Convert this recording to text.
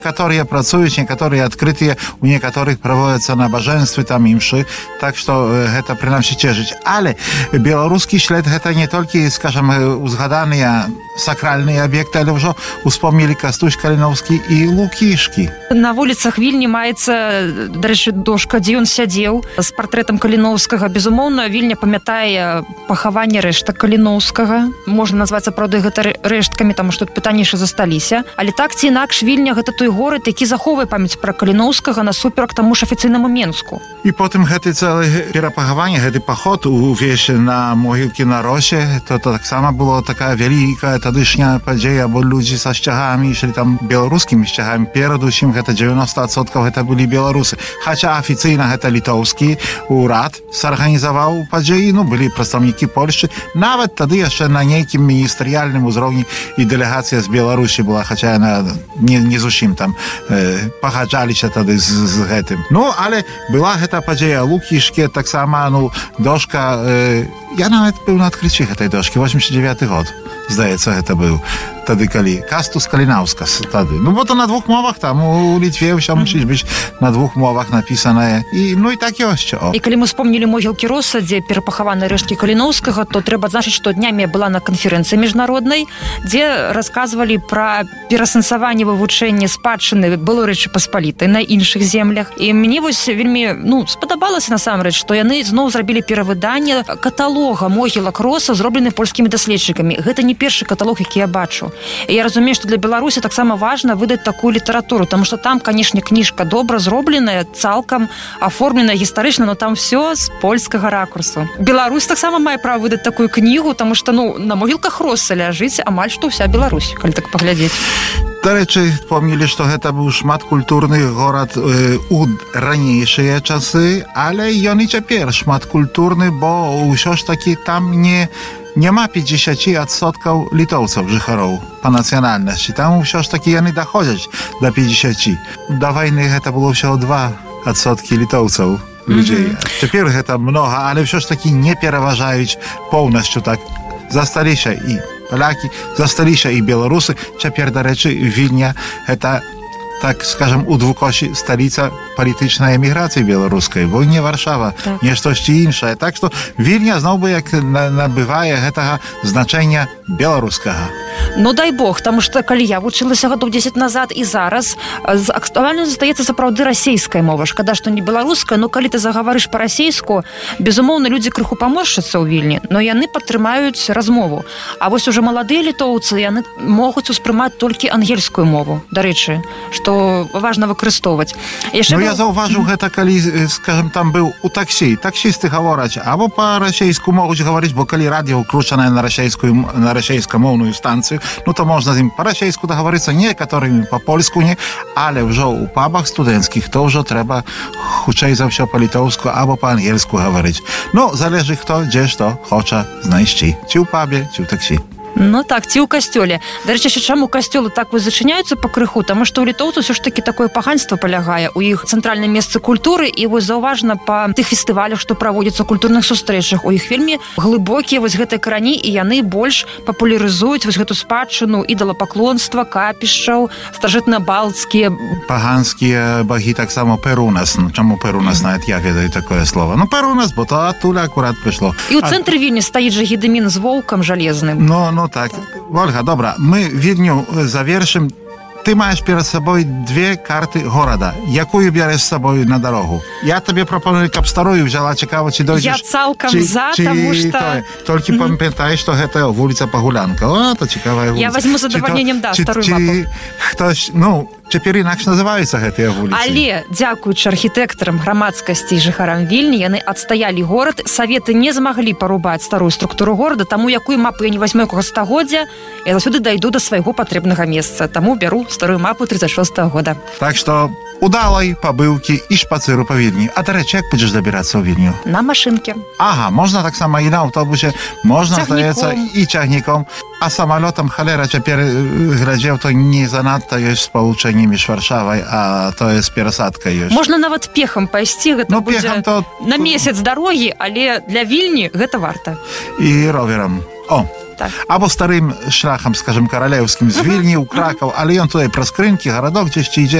Некоторые працуюць, некоторые адкрытыя, у некоторых праводзяцца набажэнствы, там імшы, так што гэта прынамсі цешыць. Але беларускі шлях гэта не толькі, скажам, узгаданыя сакральныя аб'екты, але ўжо успомнілі Кастусь Каліноўскі і Лукішкі. На вуліцах Вільні маецца, дарэчы, дошка, дзе ён сядзеў з партрэтам Каліноўскага. Безумоўна, Вільня памятае пахаванне рэштак Каліноўскага. Можна назваць, сапраўды, гэта рэшткамі, таму што тут пытанні яшчэ засталіся. Але так ці інакш, Вільня гэта той горад, які захоўвае памяць пра Каліноўскага насуперак таму ж афіцыйнаму Менску. І потым гэты цэлы перапахаванне, гэты паход увесь на могілкі на Росе, то таксама было такая вялікая тадышняя падзея, бо людзі са сцягамі ішлі там беларускімі сцягамі. Перадусім гэта 90% гэта былі беларусы. Хаця афіцыйна гэта літоўскі урад сарганізаваў падзеі, былі прадстаўнікі Польшчы. Нават тады яшчэ на нейкім міністэрыяльным узроўні і дэлегацыя з Беларусі была, хаця яна не зусім там пагаджаліся тады з гэтым. Але была гэта падзея Лукішкі, таксама, дошка, я нават быў на адкрыцці гэтай дошкі, 89 год, здаецца, гэта быў тады, калі Кастус Калінаўска тады. Бо то на двух мовах, там у Літве ўсё мусіць быць на двух мовах напісанае. І так ёсць. І калі мы спомнілі могілкі Роса, дзе перапахаваны рэшткі Каліноўскага, то трэба адзначыць, што днямі была на канферэнцыі міжнароднай, дзе расказвалі пра пераасэнсаванне вывучэння спадчыны былой Рэчы Паспалітай на іншых землях. І мне вось вельмі, спадабалася насамрэч, што яны зноў зрабілі перавыданне каталога могілак Роса, зроблены польскімі даследчыкамі. Гэта не першы каталог, які я бачу. І я разумею, што для Беларусі таксама важна выдаць такую літаратуру, таму што там, канешне, кніжка добра зробленая, цалкам аформленая гістарычна, но там все з польскага ракурсу. Беларусь таксама мае права выдаць такую кнігу, таму што, на могілках Роса ляжыць амаль што ўся Беларусь, калі так паглядзець. Дарэчы, помнілі, што гэта быў шматкультурны горад у ранейшыя часы, але ён і цяпер шматкультурны, бо ўсё ж такі там няма 50% літоўцаў жыхароў па нацыянальнасці. Там ўсё ж такі яны даходзяць да 50. Да вайны гэта было ўсяго 2% літоўцаў людзей. Цяпер гэта многа, але ўсё ж такі не пераважаюць поўнасцю так. Засталіся і палякі, засталіся і беларусы. Цяпер, дарэчы, Вільня гэта, так скажем, у двукосі сталіца палітычнай эміграцыі беларускай, бо не Варшава, не штосьці іншае. Так што Вільня зноў бы як набывае гэтага значэння беларускага. Дай Бог, таму што калі я вучылася гадоў 10 назад і зараз, актуальна застаецца сапраўды расейская мова. Шкада, што не беларуская, калі ты загаварыш па-расейску, безумоўна, людзі крыху паморшчацца ў Вільні, но яны падтрымаюць размову. А вось уже маладыя літоўцы, яны могуць успрымаць толькі ангельскую мову, дарэчы, што важна выкарыстоўваць. Я заўважыў гэта, калі, скажем, там быў у таксі. Таксісты гавораць або па-расейску могуць гаварыць, бо калі радыё ўключанае на расейскамоўную станцыю, то можна з ім па-расейску дагаварыцца, некаторымі па-польску не, але ўжо ў пабах студэнцкіх то ўжо трэба хутчэй за ўсё па-літоўску або па-ангельску гаварыць. Залежы хто, дзе што хоча знайсці. Ці ў пабе, ці ў таксі. Так, ці ў касцёле. Дарэчы, чаму касцёлы так вось зачыняюцца пакрыху? Таму што ў літоўцаў ўсё ж такі такое паганства палягае ў іх цэнтральным месцы культуры, і вось заўважна па тых фестывалях, што праводзяцца, культурных сустрэчах, у іх вельмі глыбокія вось гэтыя карані, і яны больш папулярызуюць вось гэту спадчыну ідалапаклонства, капішчаў, старажытна-балцкія. Паганскія багі таксама Перунас. Чаму Перунас, нават я ведаю такое слово. Перунас, бо то адтуль акурат прыйшло. І ў цэнтры Вільні стаіць жа Гедымін з воўкам жалезным. Так. Ольга, добра, мы Вільню завершым. Ты маеш перад сабой 2 карты горада. Якую бярэш з сабой на дарогу? Я табе прапаную, каб старую взяла, цікава, ці дойдзеш. Я цалкам за, таму што... Толькі памятай, што гэта вуліца Пагулянка. То цікавая вуліца. Я возьму задавальненнем, старую мапу. Хтось, цяпер інакш называюцца гэтыя вуліцы. Але, дзякуючы архітэктарам, грамадскасці і жыхарам Вільні, яны адстаялі горад. Саветы не змаглі парубаць старую структуру горада, таму якую мапу я не возьму якога стагоддзя, я заўсёды дайду да свайго патрэбнага месца. Таму бяру старую мапу 36-го года. Так што удалай пабыўкі і шпацыру па Вільні. А, дарэчы, як будзеш дабірацца ў Вільню? На машынке. Ага, можна таксама і на аўтобусе, можна, здаецца, і цягніком. А самалётам, халера, цяпер глядзеў, то не занадта ёсць спалучэнне між Варшавай, а то з перасадкай ёсць. Можна нават пехам пайсці, гэта будзе на месяц дарогі, але для Вільні гэта варта. І роверам. Або старым шляхам, скажем, каралеўскім з Вільні ў Кракаў, але ён туды праз Крынкі, гарадок дзесьці ідзе